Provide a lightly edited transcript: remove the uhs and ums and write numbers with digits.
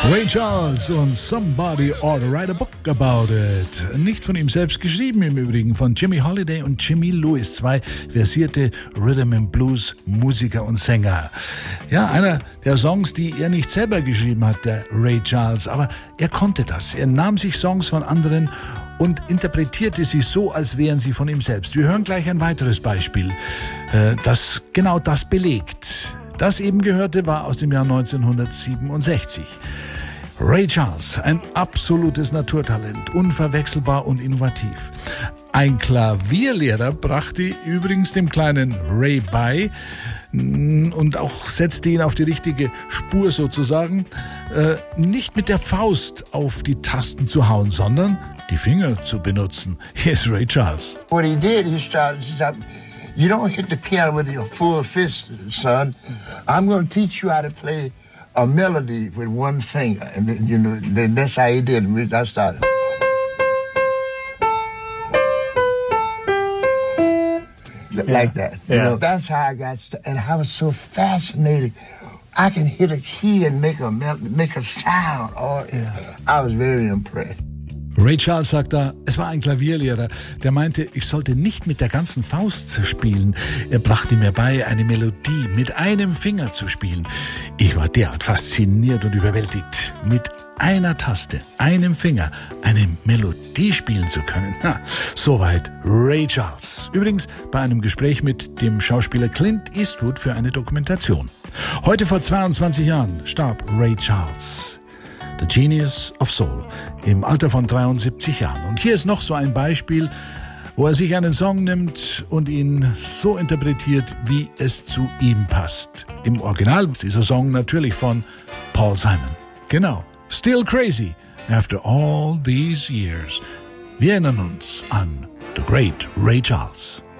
Ray Charles und Somebody Ought to Write a Book About It. Nicht von ihm selbst geschrieben, im Übrigen von Jimmy Holiday und Jimmy Lewis, zwei versierte Rhythm and Blues Musiker und Sänger. Ja, einer der Songs, die er nicht selber geschrieben hat, der Ray Charles, aber er konnte das. Er nahm sich Songs von anderen und interpretierte sie so, als wären sie von ihm selbst. Wir hören gleich ein weiteres Beispiel, das genau das belegt. Das eben gehörte war aus dem Jahr 1967. Ray Charles, ein absolutes Naturtalent, unverwechselbar und innovativ. Ein Klavierlehrer brachte übrigens dem kleinen Ray bei und auch setzte ihn auf die richtige Spur sozusagen, nicht mit der Faust auf die Tasten zu hauen, sondern die Finger zu benutzen. Hier ist Ray Charles. What he did, he started, you don't hit the piano with your full fist, son. I'm going to teach you how to play a melody with one finger. And, you know, that's how he did it. I started. Like that. Yeah. You know, that's how I got started. And I was so fascinated. I can hit a key and make a sound. I was very impressed. Ray Charles sagt da, es war ein Klavierlehrer, der meinte, ich sollte nicht mit der ganzen Faust spielen. Er brachte mir bei, eine Melodie mit einem Finger zu spielen. Ich war derart fasziniert und überwältigt, mit einer Taste, einem Finger, eine Melodie spielen zu können. Soweit Ray Charles. Übrigens bei einem Gespräch mit dem Schauspieler Clint Eastwood für eine Dokumentation. Heute vor 22 Jahren starb Ray Charles. The Genius of Soul, im Alter von 73 Jahren. Und hier ist noch so ein Beispiel, wo er sich einen Song nimmt und ihn so interpretiert, wie es zu ihm passt. Im Original ist dieser Song natürlich von Paul Simon. Genau, Still Crazy, After All These Years. Wir erinnern uns an The Great Ray Charles.